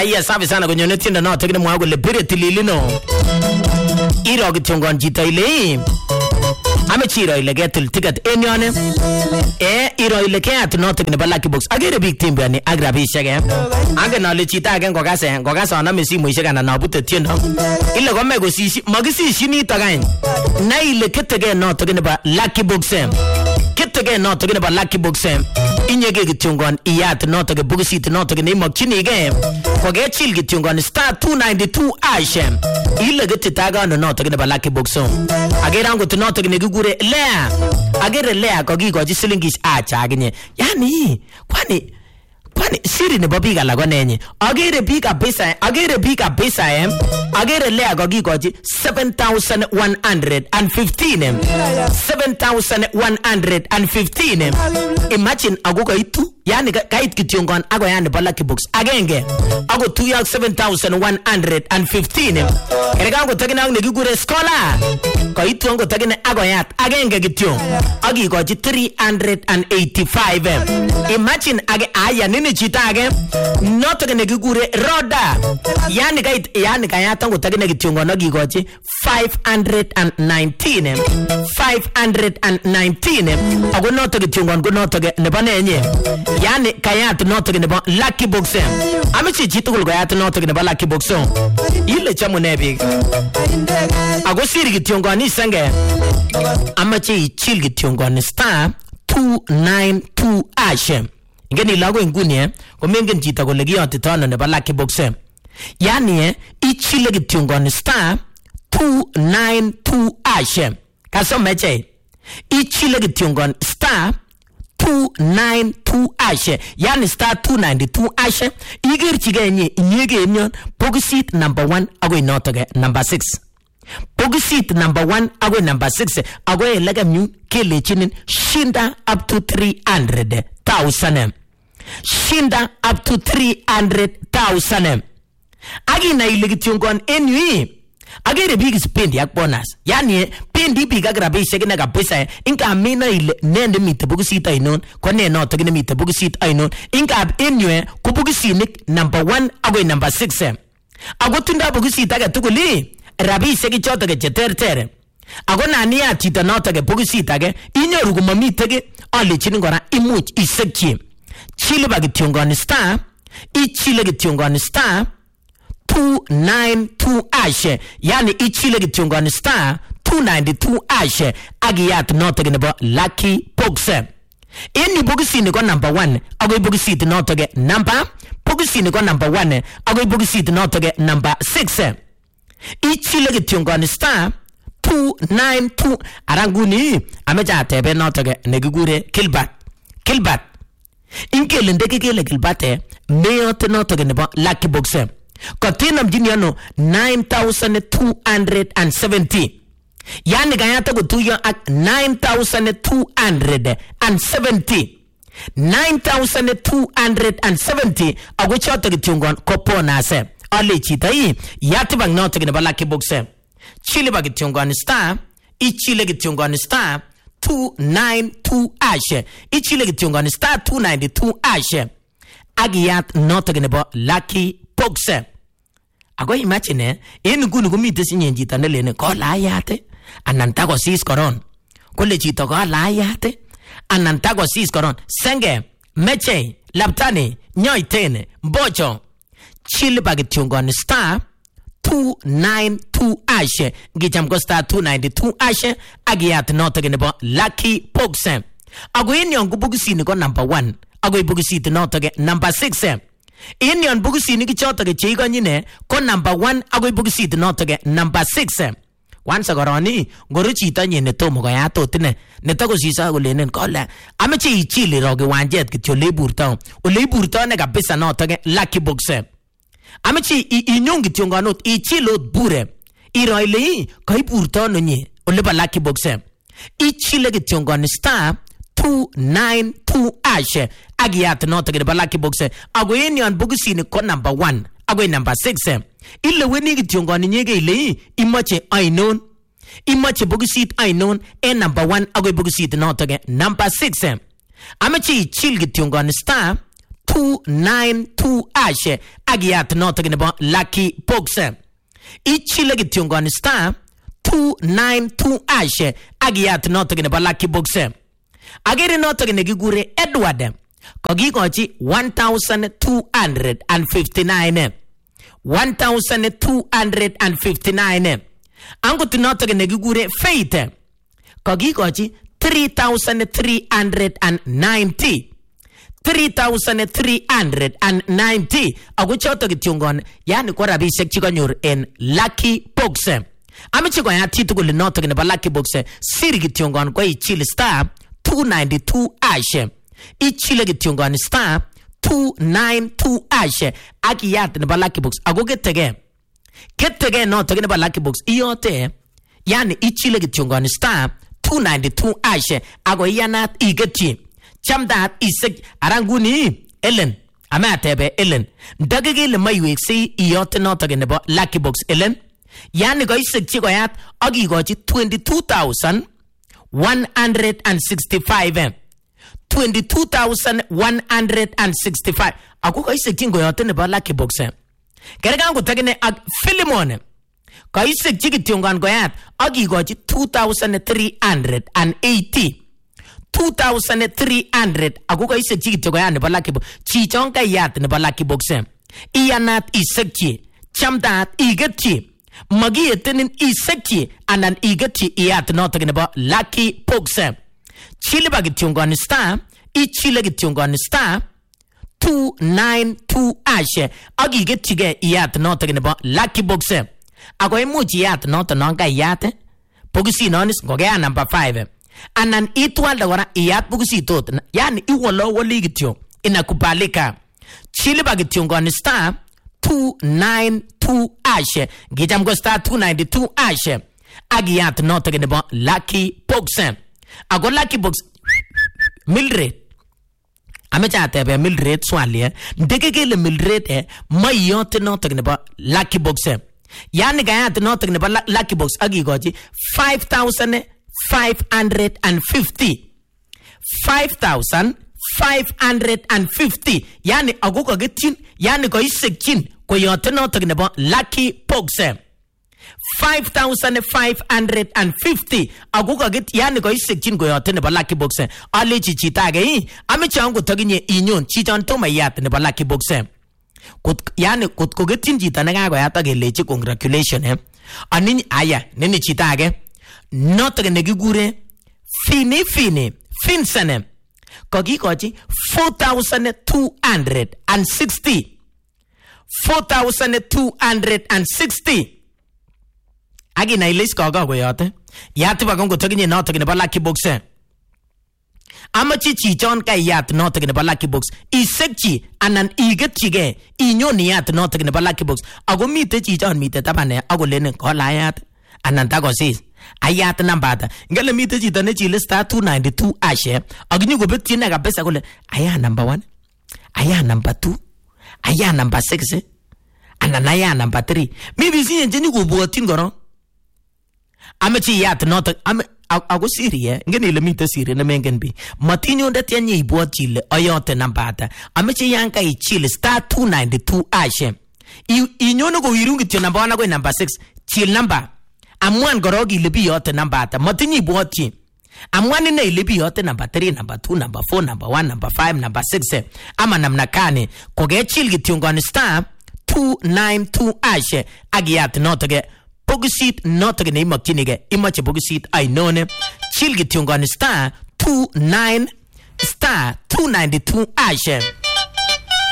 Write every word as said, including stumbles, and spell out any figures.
Aya safi sana kwenye tienda na tekine mwa kule bire tililino. Iro kitongon jita ile. Ame chiro ile getul ticket enyone. Eh iro ile ke atno tekine ba lucky box. Agere big team bani agrabisha ge. Age na le chita ge ngogase ngogase na mesi muisha kana na bute tienda. Ile gome go sisi magisi shini tagain. Na ile ketege no tekine ba lucky box. Ketege no tekine ba lucky box. Inyege kitongon iyat no tekine bugisit no tekine makchini ge. Koge chill kitongon star two ninety-two ashem. Ile getitaga no no tekine ba lucky box. Agere ango to no tekine gure lea. Agere lea kogi goji silingis acha agenye. Yani kwani kwani siri ne babiga la gonenye. Agere bika pesa, agere bika pesa em. Agere lea kogi goji seven thousand one hundred fifteen. seven thousand one hundred fifteen. Imagine agogo itu yani kait kitiongon ago yani ba lucky box agenge ago two yak seven thousand one hundred fifteen. Erega ngo tagina ngi gure scholar ko itu ngo tagina ago yat agenge kition agi goji three hundred eighty-five. Imagine age aya nini chita age no tagina gure roda yani kait yani kayata ngo tagina kitiongon agi goji five hundred nineteen. five hundred nineteen ago no tagina kitiongon go no tagina ne banenye yani kayat no tagina ba lucky box amichi chitukul kayat no tagina ba lucky box ile chamu nebi ago siri kitiongon isange amachi chill kitiongon star two ninety-two ashe ngeni lago inguni eh komengen chita kole kiyotitono ne ba lucky box yani eh ichile kitiongon star two ninety-two ashe kaso meche ichile kitiongon star two ninety-two ashe yani star two ninety-two ashe iger chigenye inyege nyon bogisit number one ago inotoge number six bogisit number one ago number six ago elega myu kele chinin shinda up to three hundred thousand shinda up to three hundred thousand agi na ile kitiongon enyi agere big spend yak bonus yani pendi big agrabe shegena ka pesa inka mina ile nende mite bugusita inon ko ne no tagine mite bugusita inon inka enye ku bugisinik number one ago number six ago tunda bugusita ga tukuli rabi shegi choto ge tertere ago nani atita no tage bugusita ge inyoru ko mamite ge ale chini ngora imuch isekchi chile bagitiongon star ichile gitiongon star two ninety-two ashe yani ichile gitiongon star two ninety-two ashe agiyat note ginebo lucky box eni bogisi ni ko number one ago bogisi ti note ge number bogisi ni ko number one ago bogisi ti note ge number six ichile gitiongon star two ninety-two aranguni ameja tebe note ge negigure kilbat kilbat inkele ndeke kele kilbate meyote note ginebo lucky box Kotina mjiniano nine thousand two hundred seventy. Yani gayata kutuyo at nine thousand two hundred seventy. nine thousand two hundred seventy. Aguchote kitungon kopona se. Ale chita hii. Yati bang note gina balaki boxe. Chile ba kitungon star. Ichile kitungon star. two ninety-two ashe. Ichile kitungon star two ninety-two ashe. Agiyat note gina ba lucky boxe. Ago imagine en gunu gumite sinyenji tanelene ko layate anantago sis koron kole chito ko layate anantago sis koron senge meche laptani nyoitene mbocho chile bagitungon star two ninety-two ashe gicham ko star two ninety-two ashe agiyat note bo lucky box ago en yon gubugisi ko number one ago ibugisi note number six in yon bugisi ni kichoto ke chigo nyine ko number one ago bugisi note ge number six once agoroni goru chita nyine tomo go ya totine ne to go sisa go lenen kola ameche ichili roge wanjet kityo leburta o leburta ne kabisa note ge lucky box ameche inyongi tionganot ichilo bure iro ile ko iburta no nye o le ba lucky box ichile ge tiongan star two ninety-two ashe agiyat note ge ba lucky box ago yenyan bugisi ni ko number one ago number six ile weni gitiongon nyege ile imache ainon imache bugisit ainon e number one ago bugisit note ge number six amechi chill gitiongon star two nine two hash agiyat notok nebo Lucky Box. Ichile kityongon star two nine two hash agiyat notok nebo Lucky Box. Agere notok nekigure Edward kogikochi one thousand two hundred fifty-nine. one thousand two hundred fifty-nine. Angot notok nekigure Faith kogikochi three thousand three hundred ninety. three thousand three hundred ninety. Ako choto kityongon yani kwa rabishek chikonyor en Lucky Box. Amiche kwa ya tituguli notok nebo Lucky Box siri kityongon kwa ichile star two ninety-two hash. Ichile kityongon star two ninety-two hash akiyat nebo Lucky Box. Ako getege getege notok nebo Lucky Box iyote yani ichile kityongon star two ninety-two hash ako iyanat igeti chamdat isek aranguni Ellen amatebe Ellen ndagegele maywekse iyote notok nebo Lucky Box Ellen yani ko isek chikoyat akikochi twenty-two thousand one hundred sixty-five. twenty-two thousand one hundred sixty-five ako ko isek chingoyote nebo Lucky Box. Kerega ngotagene ak Philemon ko isek chikityongan koyat akikochi two thousand three hundred eighty. two thousand three hundred ako ko isek chikityongan nebo Lucky Box. Chichon kayat nebo Lucky Box iyanat isekchi chamdat igetchi magietenin isekchi anan igetchi iyat notok nebo Lucky Box. Chile bagityongan star ichile gityongan star two ninety-two hash agigetchige iyat notok nebo Lucky Box. Ako imuch iyat notok non kayat bokisi nonis ngokea number five anan itwalda kora iyat bokisi tot yani iwolo woli gityo inakubalika. Chile bagityongan star two ninety-two hash gijam go star two ninety-two hash agiyat notok nebo Lucky Box. Ako Lucky Box Mildred amecha atebe Mildred swali ndegegele Mildred eh mayote notok nebo Lucky Box. Yani gayat notok nebo Lucky Box agikochi five thousand five hundred fifty. five thousand five hundred fifty yani agogo getin yani ko isekchin koyote notok nebo Lucky Box. five thousand five hundred fifty agogo get yani ko isekchin koyote nebo Lucky Box. Alechi chitage ameche ango taginye inyon chichon toma yat nebo Lucky Box. Kut yani kut ko getin chita ne kakoyat akelechi congratulations eh anin aya nini chitage notok nekigure Fini Fini Vincent kogikochi four thousand two hundred sixty. four thousand two hundred sixty agina ilis kogo koyote yat ba kongo taginye notok nebo Lucky Box. Amachi chichon kayat notok nebo Lucky Box isekchi anan igetchige inyoni yat notok nebo Lucky Box. Ako mite chichon mite tabane akolene kolayat anan takosis ayat nambata ngale mite chito ne chile star two ninety-two hash aginyo kobetyi ne kabisa kole aya number one aya number two aya number six anan aya number three maybe sinye jeni kobwotin koro amechi yat notok ame ako sirie ngene ile mite sirie ne mengen bi matinyo ndet yenye ibwot chile ayote nambata amechi yanka ichile star two ninety-two hash inyono ko wirungityo number one ko number six chil number amwan gorogi libi yote nambata matinyi ibwotchi amwan ne libi yote number three number two number four number one number five number six ama namna kane kogechil kityongon star two ninety-two hash agiyat notoge bogisit notoge ne imakchinige imache bogisit ainone chil kityongon star two nine star two ninety-two hash.